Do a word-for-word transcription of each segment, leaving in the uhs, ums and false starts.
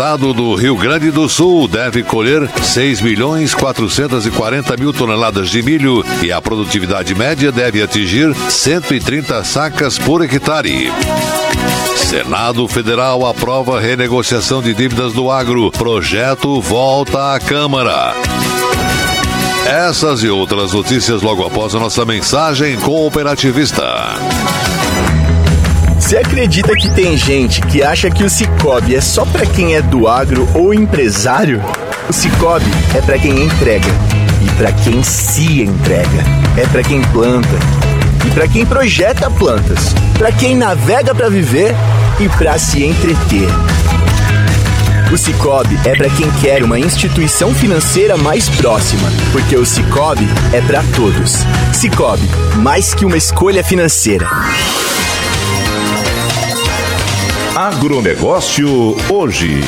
estado do Rio Grande do Sul deve colher seis milhões quatrocentos e quarenta mil toneladas de milho e a produtividade média deve atingir cento e trinta sacas por hectare. Senado Federal aprova renegociação de dívidas do agro. Projeto volta à Câmara. Essas e outras notícias logo após a nossa mensagem cooperativista. Você acredita que tem gente que acha que o Sicoob é só pra quem é do agro ou empresário? O Sicoob é pra quem entrega e pra quem se entrega. É pra quem planta e pra quem projeta plantas. Pra quem navega pra viver e pra se entreter. O Sicoob é pra quem quer uma instituição financeira mais próxima, porque o Sicoob é pra todos. Sicoob, mais que uma escolha financeira. Agronegócio hoje.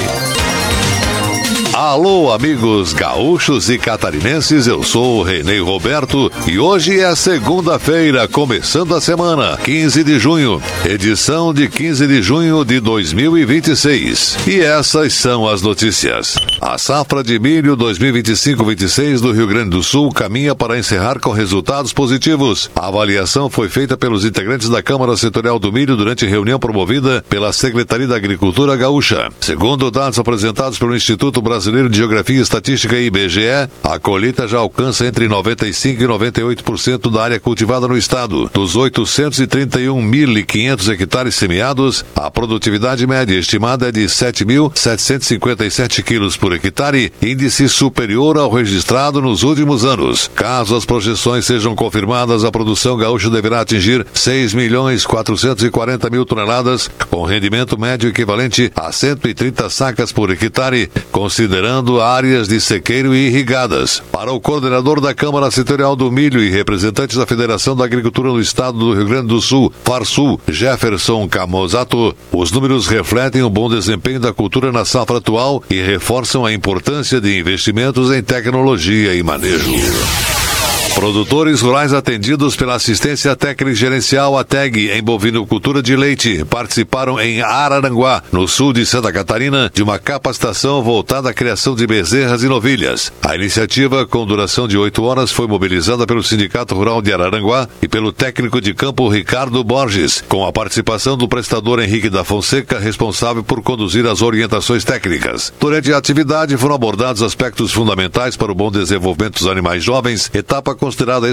Alô, amigos gaúchos e catarinenses, eu sou o Renê Roberto e hoje é segunda-feira, começando a semana, quinze de junho, edição de quinze de junho de dois mil e vinte e seis. E essas são as notícias. A safra de milho dois mil e vinte e cinco vinte e seis do Rio Grande do Sul caminha para encerrar com resultados positivos. A avaliação foi feita pelos integrantes da Câmara Setorial do Milho durante reunião promovida pela Secretaria da Agricultura Gaúcha. Segundo dados apresentados pelo Instituto Brasileiro de Geografia e Estatística I B G E, a colheita já alcança entre noventa e cinco por cento e noventa e oito por cento da área cultivada no estado. Dos oitocentos e trinta e um mil e quinhentos hectares semeados, a produtividade média estimada é de sete mil setecentos e cinquenta e sete quilos por hectare, índice superior ao registrado nos últimos anos. Caso as projeções sejam confirmadas, a produção gaúcha deverá atingir seis milhões quatrocentos e quarenta mil toneladas, com rendimento médio equivalente a cento e trinta sacas por hectare, considerando áreas de sequeiro e irrigadas. Para o coordenador da Câmara Setorial do Milho e representantes da Federação da Agricultura do Estado do Rio Grande do Sul, Farsul, Jefferson Camozato, os números refletem o bom desempenho da cultura na safra atual e reforçam a importância de investimentos em tecnologia e manejo. Produtores rurais atendidos pela Assistência Técnica Gerencial A T E G em bovinocultura de leite participaram em Araranguá, no sul de Santa Catarina, de uma capacitação voltada à criação de bezerras e novilhas. A iniciativa, com duração de oito horas, foi mobilizada pelo Sindicato Rural de Araranguá e pelo técnico de campo Ricardo Borges, com a participação do prestador Henrique da Fonseca, responsável por conduzir as orientações técnicas. Durante a atividade foram abordados aspectos fundamentais para o bom desenvolvimento dos animais jovens, etapa considerada